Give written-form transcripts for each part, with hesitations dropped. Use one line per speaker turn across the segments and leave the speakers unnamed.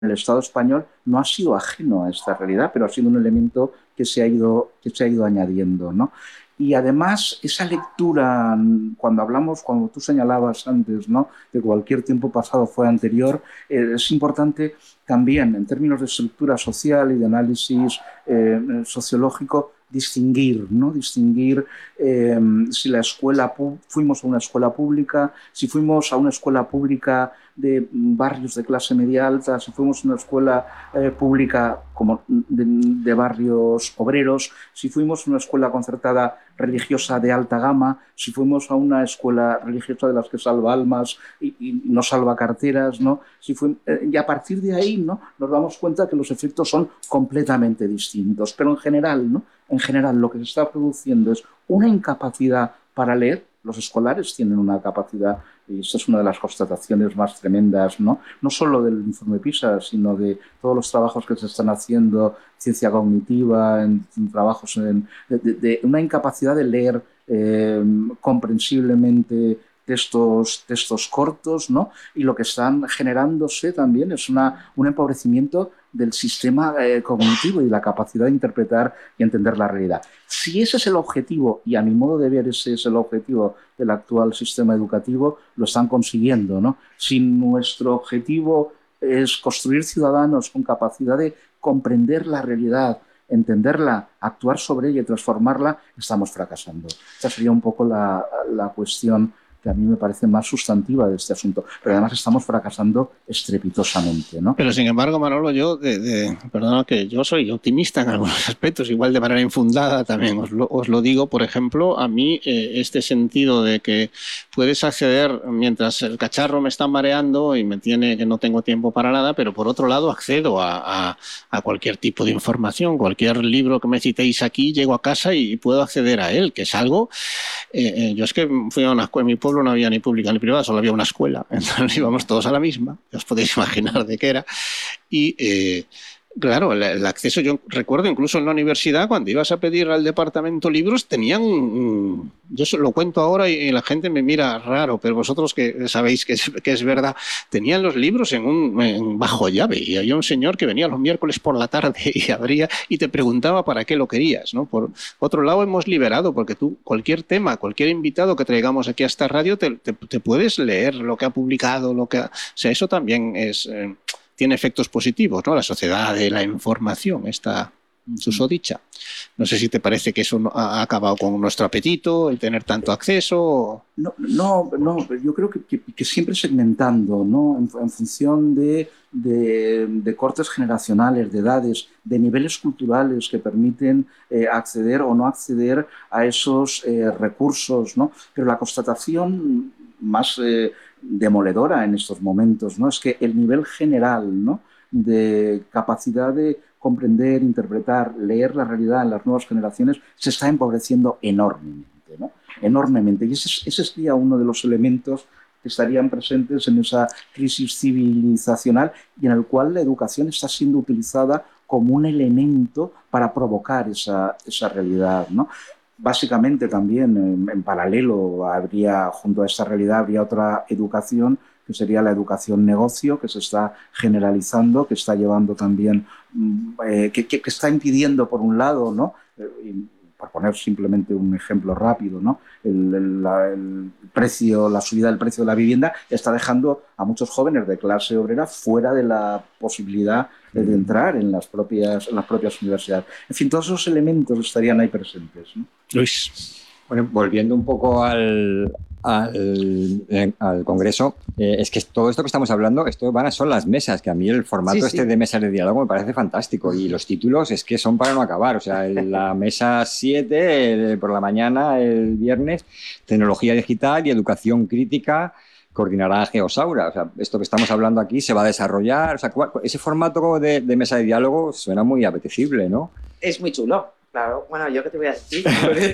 el Estado español no ha sido ajeno a esta realidad, pero ha sido un elemento que se ha ido añadiendo, ¿no? Y además, esa lectura, cuando tú señalabas antes, ¿no?, de cualquier tiempo pasado fue anterior, es importante también, en términos de estructura social y de análisis sociológico, distinguir, ¿no? Distinguir si fuimos a una escuela pública, si fuimos a una escuela pública de barrios de clase media alta, si fuimos a una escuela pública como de barrios obreros, si fuimos a una escuela concertada religiosa de alta gama, si fuimos a una escuela religiosa de las que salva almas y no salva carteras, ¿no? Y a partir de ahí, ¿no?, nos damos cuenta que los efectos son completamente distintos. Pero en general, ¿no?, en general lo que se está produciendo es una incapacidad para leer. Los escolares tienen una capacidad, y esta es una de las constataciones más tremendas, ¿no?, no solo del informe PISA, sino de todos los trabajos que se están haciendo, ciencia cognitiva, en trabajos de una incapacidad de leer comprensiblemente textos cortos, ¿no? Y lo que están generándose también es un empobrecimiento del sistema cognitivo y la capacidad de interpretar y entender la realidad. Si ese es el objetivo, y a mi modo de ver ese es el objetivo del actual sistema educativo, lo están consiguiendo, ¿no? Si nuestro objetivo es construir ciudadanos con capacidad de comprender la realidad, entenderla, actuar sobre ella y transformarla, estamos fracasando. Esta sería un poco la cuestión que a mí me parece más sustantiva de este asunto. Pero además estamos fracasando estrepitosamente, ¿no?
Pero sin embargo, Manolo, perdona, que yo soy optimista en algunos aspectos, igual de manera infundada también. Os lo digo, por ejemplo, a mí este sentido de que puedes acceder mientras el cacharro me está mareando y me tiene que no tengo tiempo para nada, pero por otro lado accedo a cualquier tipo de información, cualquier libro que me citéis aquí, llego a casa y puedo acceder a él, que es algo... yo es que fui a una escuela, en mi pueblo no había ni pública ni privada, solo había una escuela, entonces íbamos todos a la misma, os podéis imaginar de qué era, y claro, el acceso, yo recuerdo incluso en la universidad, cuando ibas a pedir al departamento libros, tenían, yo lo cuento ahora y la gente me mira raro, pero vosotros que sabéis que es verdad, tenían los libros en bajo llave y había un señor que venía los miércoles por la tarde y abría y te preguntaba para qué lo querías, ¿no? Por otro lado, hemos liberado, porque tú, cualquier tema, cualquier invitado que traigamos aquí a esta radio, te puedes leer lo que ha publicado, o sea, eso también es... tiene efectos positivos, ¿no? La sociedad de la información está susodicha. No sé si te parece que eso ha acabado con nuestro apetito, el tener tanto acceso.
No, yo creo que siempre segmentando, ¿no?, en función de cortes generacionales, de edades, de niveles culturales que permiten acceder o no acceder a esos recursos, ¿no? Pero la constatación más demoledora en estos momentos, ¿no?, es que el nivel general, ¿no?, de capacidad de comprender, interpretar, leer la realidad en las nuevas generaciones se está empobreciendo enormemente, ¿no? Enormemente. Y ese sería uno de los elementos que estarían presentes en esa crisis civilizacional y en el cual la educación está siendo utilizada como un elemento para provocar esa realidad, ¿no? Básicamente también en paralelo junto a esta realidad habría otra educación que sería la educación negocio, que se está generalizando, que está llevando también, que está impidiendo por un lado, ¿no? Por poner simplemente un ejemplo rápido, ¿no?, la subida del precio de la vivienda está dejando a muchos jóvenes de clase obrera fuera de la posibilidad de entrar en las propias universidades. En fin, todos esos elementos estarían ahí presentes, ¿no?
Luis.
Bueno, volviendo un poco al Congreso, es que todo esto que estamos hablando, son las mesas, que a mí el formato de mesas de diálogo me parece fantástico y los títulos es que son para no acabar, o sea, la mesa 7 por la mañana, el viernes, tecnología digital y educación crítica, coordinará Geosaura. O sea, esto que estamos hablando aquí se va a desarrollar, o sea, ese formato de mesa de diálogo suena muy apetecible, ¿no?
Es muy chulo. Claro, bueno, ¿yo qué te voy a decir?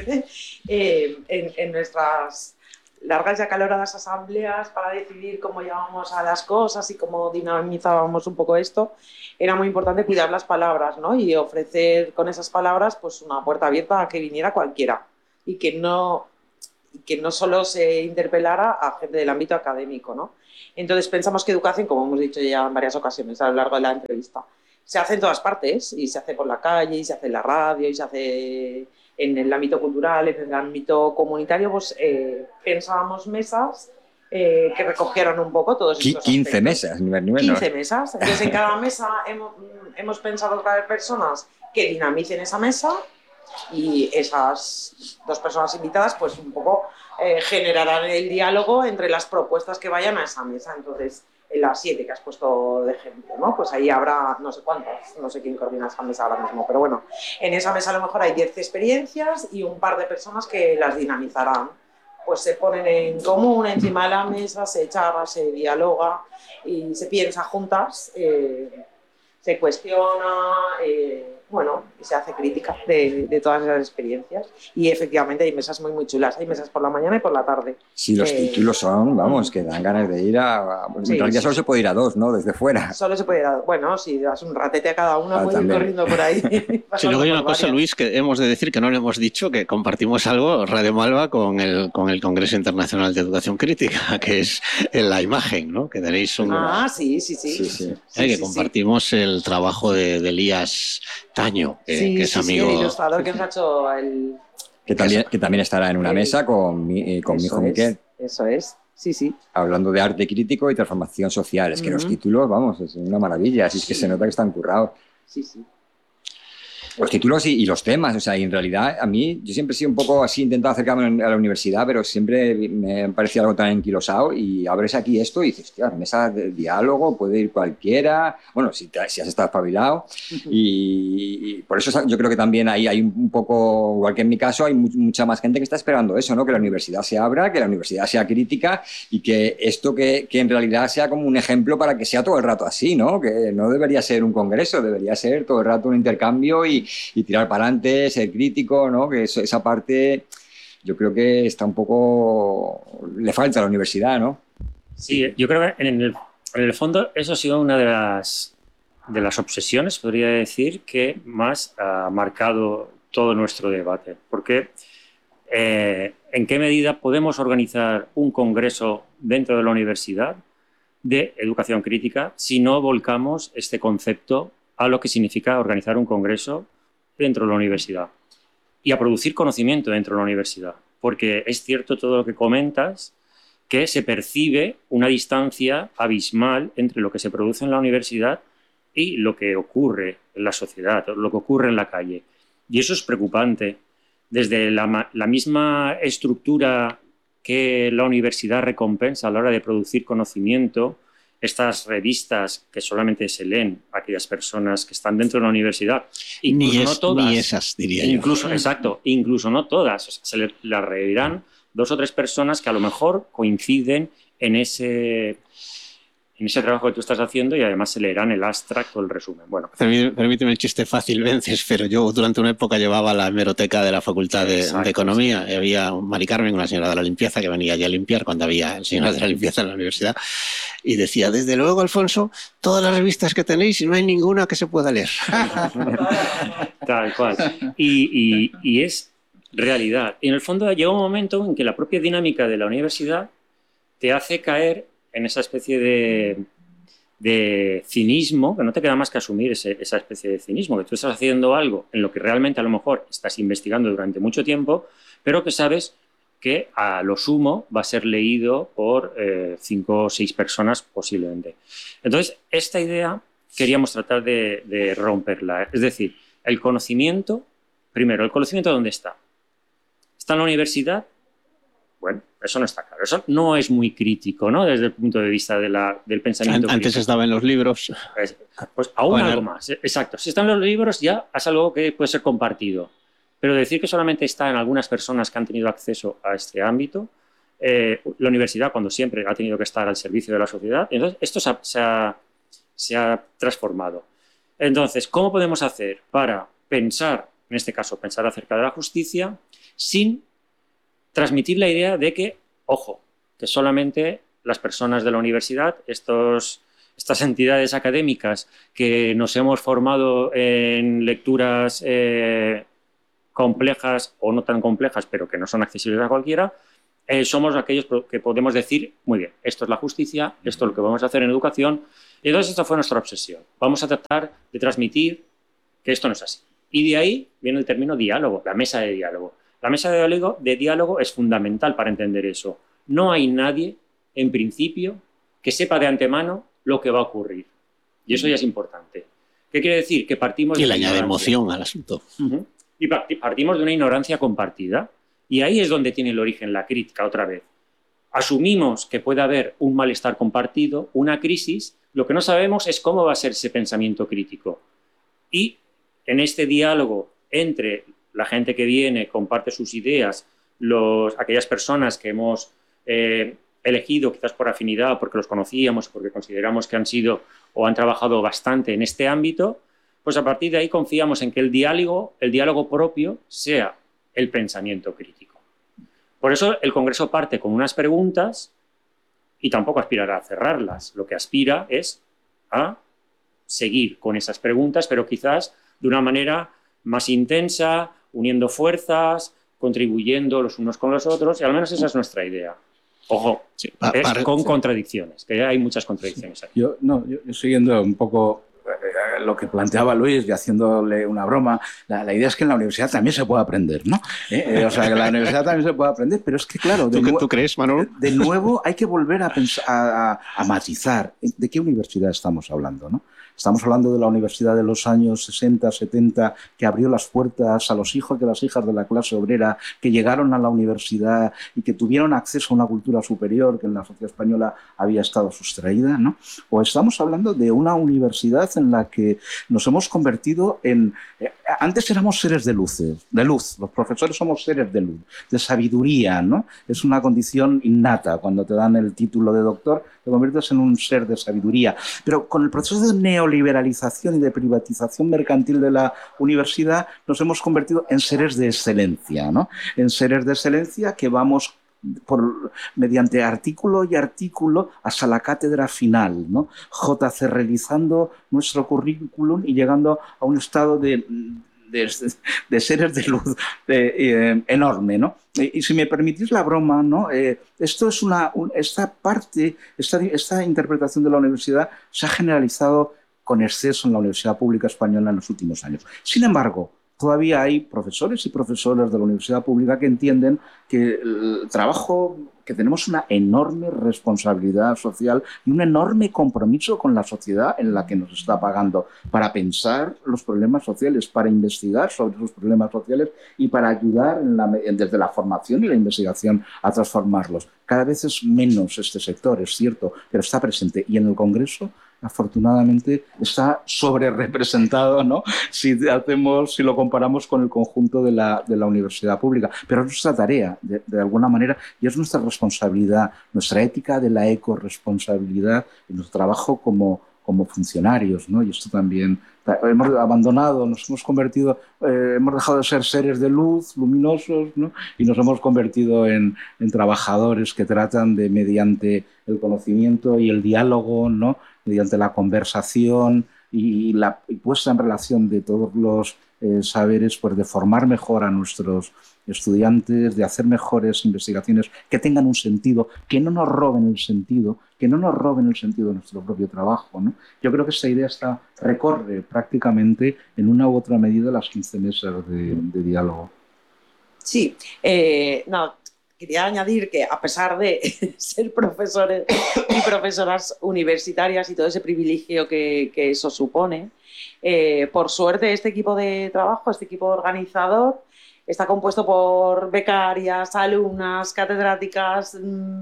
En nuestras largas y acaloradas asambleas para decidir cómo llamamos a las cosas y cómo dinamizábamos un poco esto, era muy importante cuidar las palabras, ¿no? Y ofrecer con esas palabras pues una puerta abierta a que viniera cualquiera y que no solo se interpelara a gente del ámbito académico, ¿no? Entonces pensamos que educación, como hemos dicho ya en varias ocasiones a lo largo de la entrevista, se hace en todas partes, y se hace por la calle, y se hace en la radio, y se hace en el ámbito cultural, en el ámbito comunitario. Pues pensábamos mesas que recogieran un poco todos estos
15
aspectos.
mesas, ni menos.
15 mesas. Entonces, en cada mesa hemos pensado traer personas que dinamicen esa mesa, y esas 2 personas invitadas, pues un poco generarán el diálogo entre las propuestas que vayan a esa mesa. Entonces, en las 7 que has puesto de ejemplo, ¿no? Pues ahí habrá no sé cuántas, no sé quién coordina esa mesa ahora mismo, pero bueno, en esa mesa a lo mejor hay 10 experiencias y un par de personas que las dinamizarán. Pues se ponen en común encima de la mesa, se charla, se dialoga y se piensa juntas, se cuestiona, bueno, y se hace crítica de todas esas experiencias. Y efectivamente hay mesas muy chulas, hay mesas por la mañana y por la tarde.
Sí, los títulos son, vamos, que dan ganas de ir a pues, en realidad solo se puede ir a 2, ¿no? Desde fuera.
Solo se puede ir a 2. Bueno, si das un ratete a cada una, puedes ir corriendo por ahí.
Sí, luego hay una cosa, Luis, que hemos de decir que no le hemos dicho, que compartimos algo, Radio Malva, con el Congreso Internacional de Educación Crítica, que es la imagen, ¿no? Que tenéis un...
sí.
Que compartimos el trabajo de Elías Taño, que es amigo...
el ilustrador que nos ha hecho el...
Que también estará en una mesa con mi hijo Miquel.
Eso es, sí.
Hablando de arte crítico y transformación social. Es que los títulos, vamos, es una maravilla. Así es que se nota que están currados.
Sí.
Los títulos y los temas, o sea, y en realidad a mí, yo siempre he sido un poco así, intentado acercarme a la universidad, pero siempre me parecía algo tan enquilosado, y abres aquí esto y dices, hostia, mesa de diálogo, puede ir cualquiera, bueno, si has estado espabilado, y por eso yo creo que también hay un poco, igual que en mi caso, hay mucha más gente que está esperando eso, ¿no? Que la universidad se abra, que la universidad sea crítica, y que esto que en realidad sea como un ejemplo para que sea todo el rato así, ¿no? Que no debería ser un congreso, debería ser todo el rato un intercambio y tirar para adelante, ser crítico, ¿no? Que esa parte yo creo que está un poco... le falta a la universidad, ¿no?
Sí, yo creo que en el fondo eso ha sido una de las obsesiones, podría decir, que más ha marcado todo nuestro debate. Porque ¿en qué medida podemos organizar un congreso dentro de la universidad de educación crítica si no volcamos este concepto a lo que significa organizar un congreso dentro de la universidad y a producir conocimiento dentro de la universidad? Porque es cierto todo lo que comentas, que se percibe una distancia abismal entre lo que se produce en la universidad y lo que ocurre en la sociedad, lo que ocurre en la calle. Y eso es preocupante. Desde la misma estructura que la universidad recompensa a la hora de producir conocimiento, estas revistas que solamente se leen a aquellas personas que están dentro de la universidad, incluso no todas,
ni esas, diría
incluso,
yo.
Exacto, incluso no todas, o sea, se las reirán 2 o 3 personas que a lo mejor coinciden en ese trabajo que tú estás haciendo, y además se leerán el abstract o el resumen. Bueno,
Permíteme el chiste fácil, Vences, pero yo durante una época llevaba la hemeroteca de la Facultad de Economía. Sí. Había Mari Carmen, una señora de la limpieza, que venía allí a limpiar cuando había señoras de la limpieza en la universidad, y decía, desde luego, Alfonso, todas las revistas que tenéis y no hay ninguna que se pueda leer.
Tal cual. Y es realidad. Y en el fondo llega un momento en que la propia dinámica de la universidad te hace caer en esa especie de cinismo, que no te queda más que asumir esa especie de cinismo, que tú estás haciendo algo en lo que realmente a lo mejor estás investigando durante mucho tiempo, pero que sabes que a lo sumo va a ser leído por 5 o 6 personas posiblemente. Entonces, esta idea queríamos tratar de romperla. Es decir, el conocimiento, primero, ¿el conocimiento dónde está? ¿Está en la universidad? Bueno, eso no está claro. Eso no es muy crítico, ¿no? Desde el punto de vista del pensamiento
Antes
crítico.
estaba en los libros.
Pues aún algo más. Exacto. Si está en los libros ya es algo que puede ser compartido. Pero decir que solamente está en algunas personas que han tenido acceso a este ámbito, la universidad, cuando siempre ha tenido que estar al servicio de la sociedad, entonces esto se ha transformado. Entonces, ¿cómo podemos hacer para pensar, en este caso, pensar acerca de la justicia, sin transmitir la idea de que, ojo, que solamente las personas de la universidad, estas entidades académicas que nos hemos formado en lecturas complejas o no tan complejas, pero que no son accesibles a cualquiera, somos aquellos que podemos decir, muy bien, esto es la justicia, esto es lo que vamos a hacer en educación. Y entonces esta fue nuestra obsesión. Vamos a tratar de transmitir que esto no es así. Y de ahí viene el término diálogo, la mesa de diálogo. La mesa de diálogo es fundamental para entender eso. No hay nadie, en principio, que sepa de antemano lo que va a ocurrir. Y eso ya es importante. ¿Qué quiere decir? Que partimos
y
de
le
la
añade
ignorancia.
emoción al asunto.
Y partimos de una ignorancia compartida. Y ahí es donde tiene el origen la crítica, otra vez. Asumimos que puede haber un malestar compartido, una crisis. Lo que no sabemos es cómo va a ser ese pensamiento crítico. Y en este diálogo entre la gente que viene, comparte sus ideas, aquellas personas que hemos elegido quizás por afinidad, porque los conocíamos, porque consideramos que han sido o han trabajado bastante en este ámbito, pues a partir de ahí confiamos en que el diálogo propio sea el pensamiento crítico. Por eso el Congreso parte con unas preguntas y tampoco aspirará a cerrarlas. Lo que aspira es a seguir con esas preguntas, pero quizás de una manera más intensa, uniendo fuerzas, contribuyendo los unos con los otros, y al menos esa es nuestra idea. Ojo,
Sí,
con contradicciones, que hay muchas contradicciones aquí.
Yo siguiendo un poco lo que planteaba Luis y haciéndole una broma, la idea es que en la universidad también se puede aprender, ¿no? O sea, que en la universidad también se puede aprender, pero es que, claro...
¿Tú crees, Manolo?
De nuevo hay que volver a pensar, a matizar de qué universidad estamos hablando, ¿no? Estamos hablando de la universidad de los años 60, 70, que abrió las puertas a los hijos y a las hijas de la clase obrera, que llegaron a la universidad y que tuvieron acceso a una cultura superior que en la sociedad española había estado sustraída, ¿no? O estamos hablando de una universidad en la que nos hemos convertido en... Antes éramos seres de luz. Los profesores somos seres de luz, de sabiduría, ¿no? Es una condición innata. Cuando te dan el título de doctor, te conviertes en un ser de sabiduría. Pero con el proceso de neoliberalización y de privatización mercantil de la universidad, nos hemos convertido en seres de excelencia, ¿no? En seres de excelencia que vamos mediante artículo y artículo hasta la cátedra final, ¿no? JCR-izando nuestro currículum y llegando a un estado de seres de luz enorme, ¿no? Y si me permitís la broma, ¿no? Esto es esta interpretación de la universidad se ha generalizado con exceso en la Universidad Pública Española en los últimos años. Sin embargo, todavía hay profesores y profesoras de la universidad pública que entienden que el trabajo, que tenemos una enorme responsabilidad social y un enorme compromiso con la sociedad en la que nos está pagando para pensar los problemas sociales, para investigar sobre esos problemas sociales y para ayudar desde la formación y la investigación a transformarlos. Cada vez es menos este sector, es cierto, pero está presente. Y en el Congreso, afortunadamente, está sobrerepresentado, ¿no? Si lo comparamos con el conjunto de la universidad pública. Pero es nuestra tarea, de alguna manera, y es nuestra responsabilidad, nuestra ética de la ecorresponsabilidad y nuestro trabajo como funcionarios, ¿no? Y esto también hemos abandonado, nos hemos convertido, hemos dejado de ser seres de luz, luminosos, ¿no? Y nos hemos convertido en trabajadores que tratan de, mediante el conocimiento y el diálogo, ¿no? Mediante la conversación y puesta en relación de todos los saberes, pues de formar mejor a nuestros estudiantes, de hacer mejores investigaciones que tengan un sentido, que no nos roben el sentido, de nuestro propio trabajo, ¿no? Yo creo que esta idea recorre prácticamente en una u otra medida las 15 mesas de diálogo.
Sí, quería añadir que a pesar de ser profesores y profesoras universitarias y todo ese privilegio que eso supone, por suerte este equipo de trabajo, este equipo organizador, está compuesto por becarias, alumnas, catedráticas,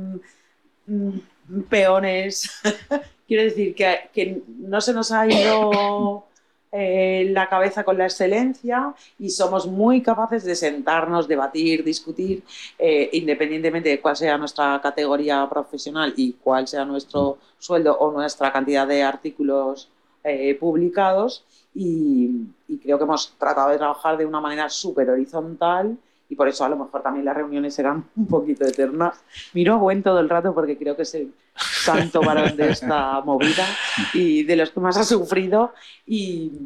peones. Quiero decir que no se nos ha ido la cabeza con la excelencia y somos muy capaces de sentarnos, debatir, discutir, independientemente de cuál sea nuestra categoría profesional y cuál sea nuestro sueldo o nuestra cantidad de artículos publicados. Y creo que hemos tratado de trabajar de una manera súper horizontal y por eso a lo mejor también las reuniones eran un poquito eternas. Miro a Gwen todo el rato porque creo que es el santo varón de esta movida y de los que más ha sufrido y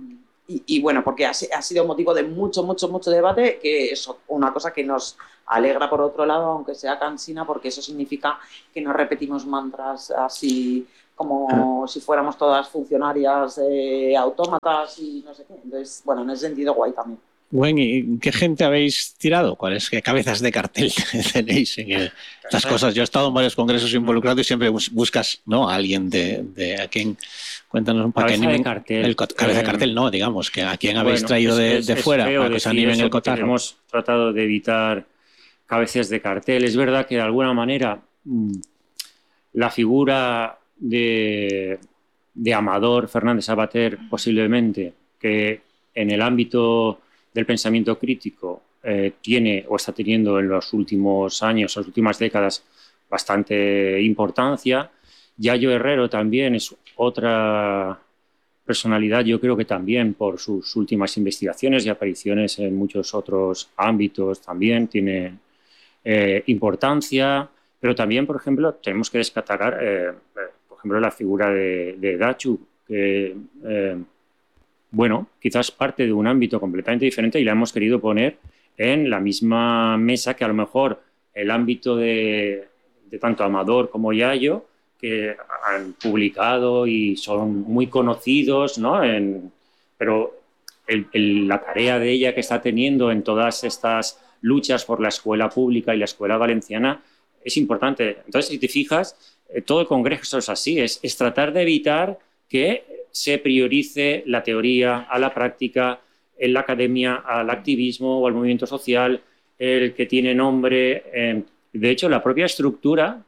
y bueno, porque ha sido motivo de mucho debate, que es una cosa que nos alegra por otro lado, aunque sea cansina, porque eso significa que no repetimos mantras así como si fuéramos todas funcionarias autómatas y no sé qué. Entonces, bueno, en ese sentido guay también.
Bueno, ¿y qué gente habéis tirado? ¿Qué cabezas de cartel tenéis en estas cosas? Yo he estado en varios congresos involucrados y siempre buscas, ¿no?, a alguien de a quien. Cuéntanos un poco.
Cabeza de cartel.
Cabeza de cartel, no, digamos, que a quién habéis traído de fuera para que os animen el cotarro.
Hemos tratado de evitar cabezas de cartel. Es verdad que de alguna manera la figura de Amador Fernández Sabater, posiblemente, que en el ámbito del pensamiento crítico tiene o está teniendo en los últimos años, las últimas décadas, bastante importancia. Yayo Herrero también es otra personalidad, yo creo que también por sus últimas investigaciones y apariciones en muchos otros ámbitos también tiene importancia, pero también, por ejemplo, tenemos que destacar, por ejemplo, la figura de Dachu, que bueno, quizás parte de un ámbito completamente diferente y la hemos querido poner en la misma mesa que a lo mejor el ámbito de tanto Amador como Yayo, que han publicado y son muy conocidos, ¿no? Pero la tarea de ella que está teniendo en todas estas luchas por la escuela pública y la escuela valenciana es importante. Entonces, si te fijas, todo el congreso es así, es tratar de evitar que se priorice la teoría a la práctica, en la academia al activismo o al movimiento social, el que tiene nombre. De hecho, la propia estructura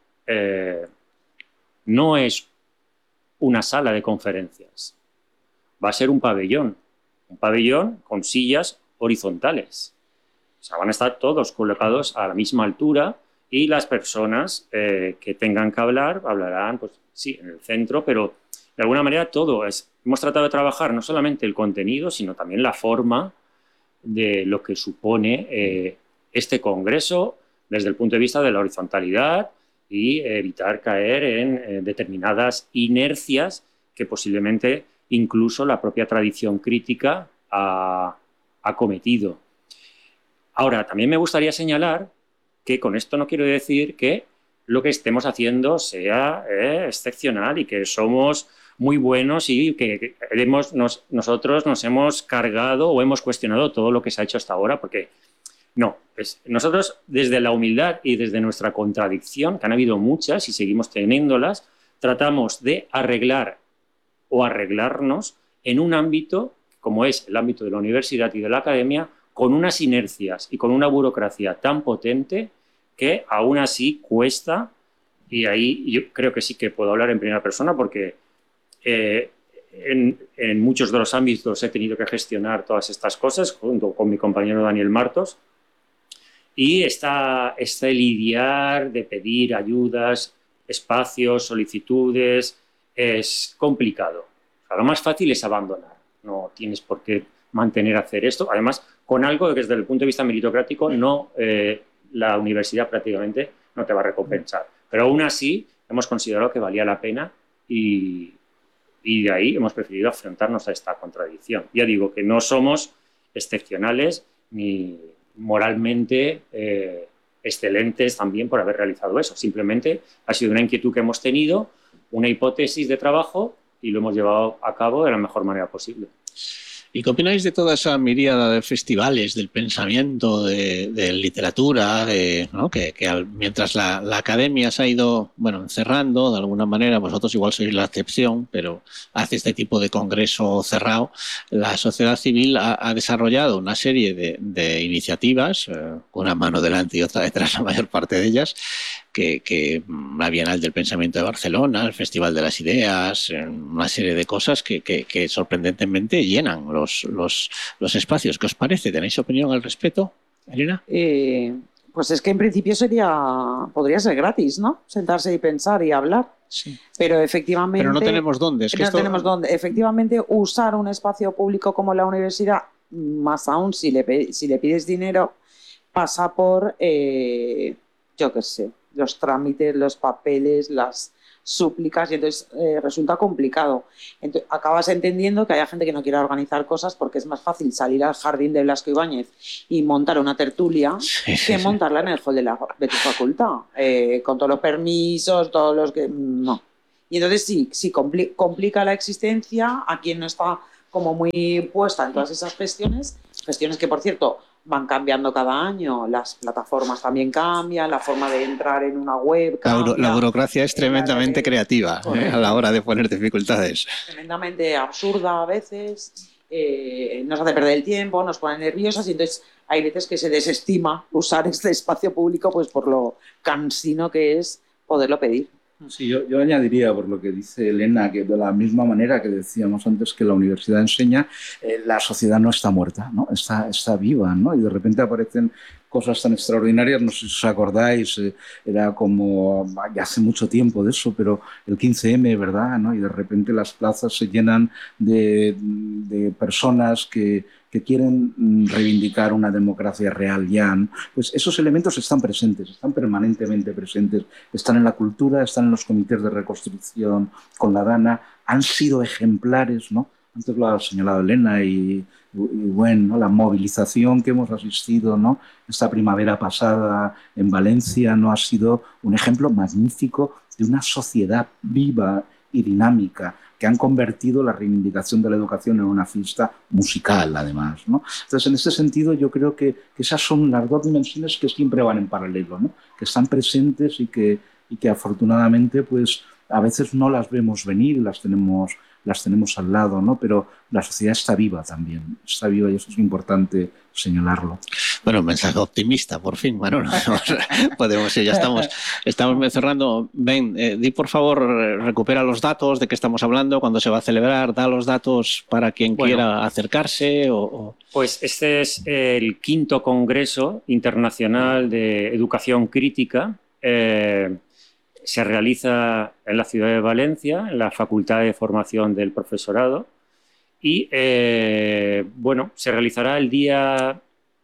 no es una sala de conferencias, va a ser un pabellón con sillas horizontales. O sea, van a estar todos colocados a la misma altura y las personas que tengan que hablar, hablarán, pues sí, en el centro, pero de alguna manera hemos tratado de trabajar no solamente el contenido, sino también la forma de lo que supone este congreso desde el punto de vista de la horizontalidad y evitar caer en determinadas inercias que posiblemente incluso la propia tradición crítica ha cometido. Ahora, también me gustaría señalar que con esto no quiero decir que lo que estemos haciendo sea excepcional y que somos muy buenos y que nosotros nos hemos cargado o hemos cuestionado todo lo que se ha hecho hasta ahora, porque no, nosotros desde la humildad y desde nuestra contradicción, que han habido muchas y seguimos teniéndolas, tratamos de arreglar o arreglarnos en un ámbito como es el ámbito de la universidad y de la academia, con unas inercias y con una burocracia tan potente que aún así cuesta, y ahí yo creo que sí que puedo hablar en primera persona porque en muchos de los ámbitos he tenido que gestionar todas estas cosas junto con mi compañero Daniel Martos, y este lidiar de pedir ayudas, espacios, solicitudes, es complicado. O sea, lo más fácil es abandonar, no tienes por qué mantener a hacer esto, además con algo que desde el punto de vista meritocrático la universidad prácticamente no te va a recompensar. Pero aún así hemos considerado que valía la pena y de ahí hemos preferido afrontarnos a esta contradicción. Ya digo que no somos excepcionales ni moralmente excelentes también por haber realizado eso. Simplemente ha sido una inquietud que hemos tenido, una hipótesis de trabajo y lo hemos llevado a cabo de la mejor manera posible.
¿Y qué opináis de toda esa miríada de festivales, del pensamiento, de literatura, ¿no? que mientras la academia se ha ido encerrando de alguna manera, vosotros igual sois la excepción, pero hace este tipo de congreso cerrado, la sociedad civil ha desarrollado una serie de iniciativas, una mano delante y otra detrás, la mayor parte de ellas, que la Bienal del Pensamiento de Barcelona, el Festival de las Ideas, una serie de cosas que sorprendentemente llenan los espacios. ¿Qué os parece? ¿Tenéis opinión al respecto, Elena?
Pues es que en principio podría ser gratis, ¿no? Sentarse y pensar y hablar.
Sí.
Pero efectivamente...
Pero no tenemos dónde.
Tenemos dónde. Efectivamente, usar un espacio público como la universidad, más aún si le pides dinero, pasa por, yo qué sé, los trámites, los papeles, súplicas y entonces resulta complicado. Entonces, acabas entendiendo que haya gente que no quiera organizar cosas porque es más fácil salir al jardín de Blasco Ibáñez y montar una tertulia que montarla en el hall de tu facultad, con todos los permisos, todos los que... No. Y entonces sí complica la existencia a quien no está como muy puesta en todas esas gestiones que, por cierto, van cambiando cada año, las plataformas también cambian, la forma de entrar en una web cambia.
La burocracia es tremendamente creativa a la hora de poner dificultades.
Tremendamente absurda a veces, nos hace perder el tiempo, nos pone nerviosas y entonces hay veces que se desestima usar este espacio público pues por lo cansino que es poderlo pedir.
Sí, yo añadiría, por lo que dice Elena, que de la misma manera que decíamos antes que la universidad enseña, la sociedad no está muerta, ¿no? Está viva, ¿no? Y de repente aparecen cosas tan extraordinarias, no sé si os acordáis, era como, ya hace mucho tiempo de eso, pero el 15M, ¿verdad? ¿No? Y de repente las plazas se llenan de personas que quieren reivindicar una democracia real ya, ¿no? Pues esos elementos están presentes, están permanentemente presentes, están en la cultura, están en los comités de reconstrucción con la Dana, han sido ejemplares, ¿no? Antes lo ha señalado Elena y bueno, ¿no? La movilización que hemos asistido, ¿no? Esta primavera pasada en Valencia, ¿no? Ha sido un ejemplo magnífico de una sociedad viva y dinámica, que han convertido la reivindicación de la educación en una fiesta musical, además, ¿no? Entonces, en este sentido, yo creo que esas son las dos dimensiones que siempre van en paralelo, ¿no? Que están presentes y que afortunadamente, pues, a veces no las vemos venir, las tenemos al lado, ¿no? Pero la sociedad está viva también, está viva y eso es importante señalarlo.
Bueno, un mensaje optimista, por fin, Manolo. Podemos ir, ya estamos cerrando. Ben, di por favor, recupera los datos de qué estamos hablando, cuándo se va a celebrar, da los datos para quien quiera acercarse.
Pues este es el 5º Congreso Internacional de Educación Crítica. Se realiza en la ciudad de Valencia, en la Facultad de Formación del Profesorado, y se realizará el día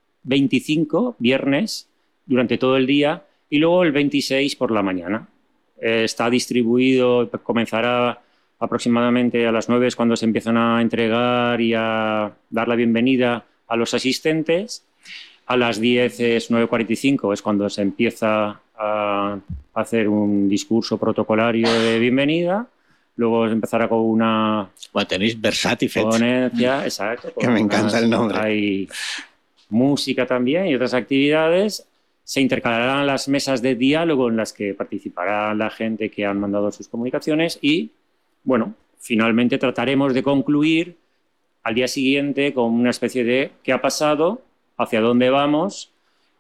25, viernes, durante todo el día, y luego el 26 por la mañana. Está distribuido, comenzará aproximadamente a las 9, es cuando se empiezan a entregar y a dar la bienvenida a los asistentes. A las 10 es 9:45, es cuando se empieza a hacer un discurso protocolario de bienvenida. Luego empezará con una...
Bueno, tenéis Versatifet.
Ponencia, exacto.
Que me encanta el nombre.
Hay música también y otras actividades. Se intercalarán las mesas de diálogo en las que participará la gente que han mandado sus comunicaciones y, bueno, finalmente trataremos de concluir al día siguiente con una especie de qué ha pasado, hacia dónde vamos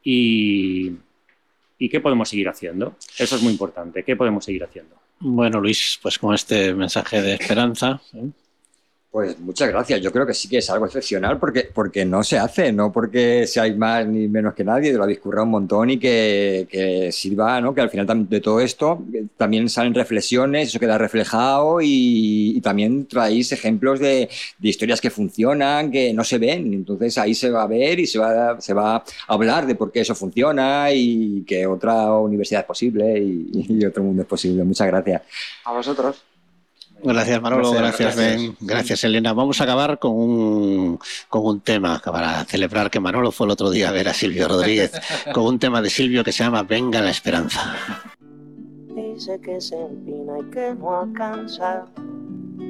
y qué podemos seguir haciendo. Eso es muy importante. ¿Qué podemos seguir haciendo?
Bueno, Luis, pues con este mensaje de esperanza...
Pues muchas gracias. Yo creo que sí que es algo excepcional porque no se hace, no porque seáis más ni menos que nadie, lo habéis currado un montón y que sirva, ¿no? Que al final de todo esto también salen reflexiones, eso queda reflejado y también traéis ejemplos de historias que funcionan, que no se ven. Entonces ahí se va a ver y se va a hablar de por qué eso funciona y que otra universidad es posible y otro mundo es posible. Muchas gracias.
A vosotros.
Gracias, Manolo. Gracias, Ben. Gracias, Elena. Vamos a acabar con un tema para celebrar que Manolo fue el otro día a ver a Silvio Rodríguez, con un tema de Silvio que se llama Venga la Esperanza.
Dice que se empina y que no alcanza